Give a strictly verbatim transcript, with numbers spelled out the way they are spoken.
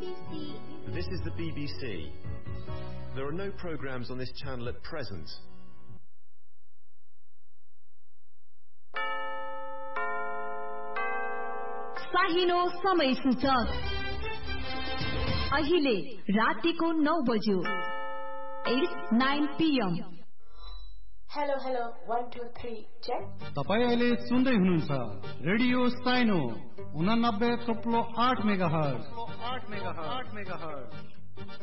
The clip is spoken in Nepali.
This is the B B C. There are no programs on this channel at present. साहिनो समय सूचक अहिले रातिको नौ बज्यो at nine PM. Hello hello one two three check. तपाईँ अहिले सुन्दै हुनुहुन्छ रेडियो साइनो उनानब्बे थोप्लो आठ मेगा हर्ज आठ मेगा हर्ज आठ मेगा हर्ज।